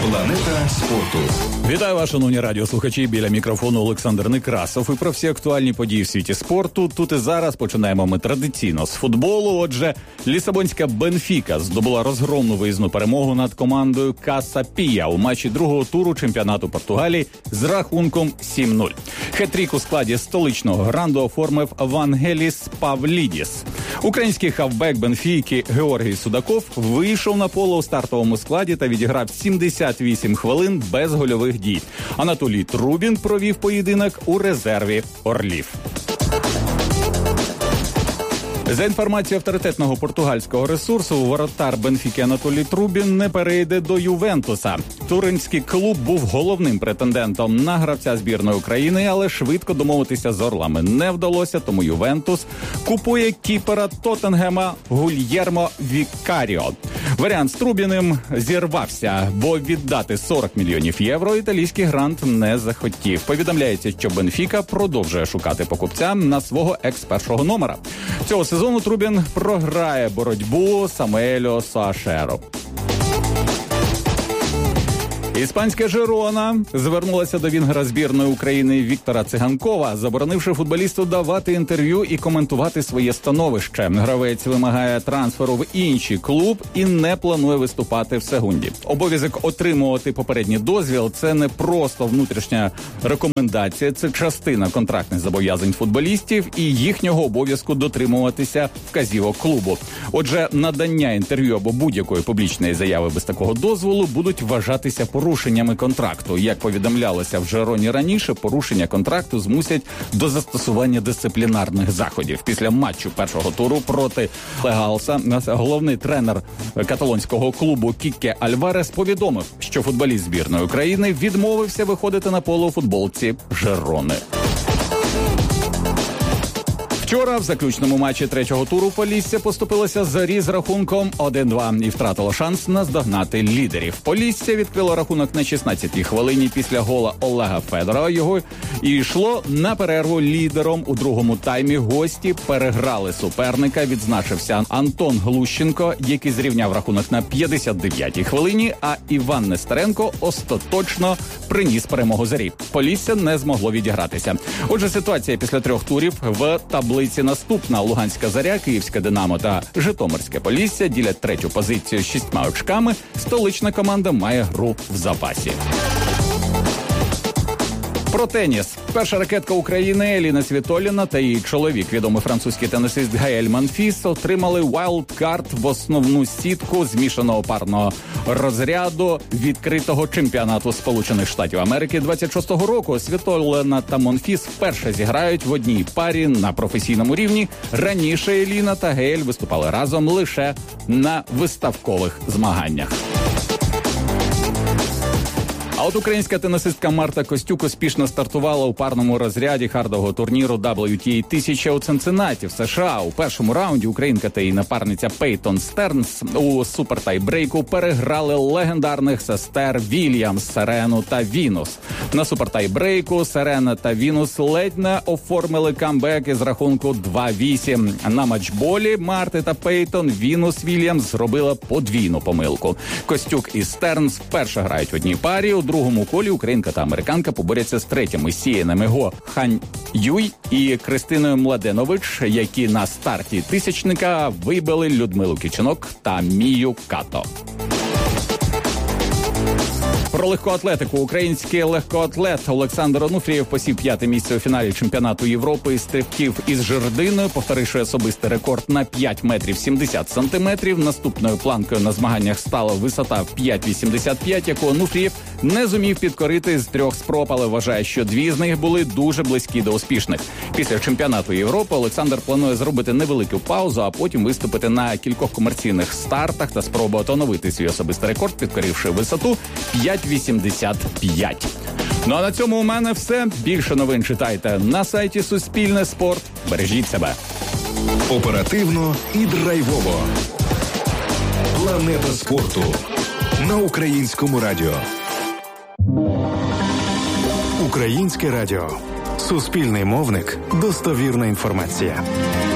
Планета спорту. Вітаю вас, шановні радіослухачі. Біля мікрофону Олександр Некрасов. І про всі актуальні події в світі спорту тут і зараз починаємо ми традиційно з футболу. Отже, лісабонська Бенфіка здобула розгромну виїзну перемогу над командою Каса Пія у матчі другого туру чемпіонату Португалії з рахунком 7-0. Хет-трік у складі столичного гранду оформив Вангеліс Павлідіс. Український хавбек Бенфіки Георгій Судаков вийшов на поле у стартовому складі та відіграв 78 хвилин без гольових дій. Анатолій Трубін провів поєдинок у резерві «Орлів». За інформацією авторитетного португальського ресурсу, воротар Бенфіки Анатолій Трубін не перейде до Ювентуса. Туринський клуб був головним претендентом на гравця збірної України, але швидко домовитися з орлами не вдалося, тому Ювентус купує кіпера Тоттенгема Гульєрмо Вікаріо. Варіант з Трубіним зірвався, бо віддати 40 мільйонів євро італійський грант не захотів. Повідомляється, що Бенфіка продовжує шукати покупця на свого екс-першого номера. Цього сезону Трубін програє боротьбу Самуелю Суашеру. Іспанська Жирона звернулася до вінгера збірної України Віктора Циганкова, заборонивши футболісту давати інтерв'ю і коментувати своє становище. Гравець вимагає трансферу в інший клуб і не планує виступати в Сегунді. Обов'язок отримувати попередній дозвіл – це не просто внутрішня рекомендація, це частина контрактних зобов'язань футболістів і їхнього обов'язку дотримуватися вказівок клубу. Отже, надання інтерв'ю або будь-якої публічної заяви без такого дозволу будуть вважатися порушеннями контракту. Як повідомлялося в Жироні раніше, порушення контракту змусять до застосування дисциплінарних заходів. Після матчу першого туру проти Легалса головний тренер каталонського клубу Кіке Альварес повідомив, що футболіст збірної України відмовився виходити на поле у футболці Жирони. Вчора в заключному матчі третього туру Полісся поступилося Зорі з рахунком 1-2 і втратило шанс наздогнати лідерів. Полісся відкрило рахунок на 16-й хвилині після гола Олега Федорова. Його і йшло на перерву лідером. У другому таймі гості переграли суперника. Відзначився Антон Глущенко, який зрівняв рахунок на 59-й хвилині, а Іван Нестеренко остаточно приніс перемогу Зорі. Полісся не змогло відігратися. Отже, ситуація після трьох турів в таблиці наступна. Луганська Зоря, Київське Динамо та Житомирське Полісся ділять третю позицію з 6 очками. Столична команда має гру в запасі. Про теніс. Перша ракетка України Еліна Світоліна та її чоловік, відомий французький тенісист Гаель Монфіс, отримали вайлдкарт в основну сітку змішаного парного розряду відкритого чемпіонату Сполучених Штатів Америки 26-го року. Світоліна та Монфіс вперше зіграють в одній парі на професійному рівні. Раніше Еліна та Гаель виступали разом лише на виставкових змаганнях. А от українська тенісистка Марта Костюк успішно стартувала у парному розряді хардового турніру WTA 1000 у Цинциннаті в США. У першому раунді українка та її напарниця Пейтон Стернс у супертайбрейку переграли легендарних сестер Вільямс, Серену та Вінус. На супертайбрейку Серена та Вінус ледь не оформили камбек із рахунку 2-8. На матчболі Марти та Пейтон Вінус Вільямс зробила подвійну помилку. Костюк і Стернс вперше грають в одній парі. У другому колі українка та американка поборються з третіми сіянами Го Хань Юй і Кристиною Младенович, які на старті тисячника вибили Людмилу Кичинок та Мію Като. Про легкоатлетику. Український легкоатлет Олександр Онуфрієв посів 5-те місце у фіналі чемпіонату Європи із стрибків із жердиною, повторивши особистий рекорд на 5 метрів 70 сантиметрів. Наступною планкою на змаганнях стала висота в 5,85, яку Онуфрієв не зумів підкорити з 3 спроб, але вважає, що 2 з них були дуже близькі до успішних. Після чемпіонату Європи Олександр планує зробити невелику паузу, а потім виступити на кількох комерційних стартах та спробувати оновити свій особистий рекорд, підкоривши висоту 5,85. Ну а на цьому у мене все. Більше новин читайте на сайті Суспільне Спорт. Бережіть себе. Оперативно і драйвово. Планета спорту на Українському радіо. Українське радіо. Суспільний мовник. Достовірна інформація.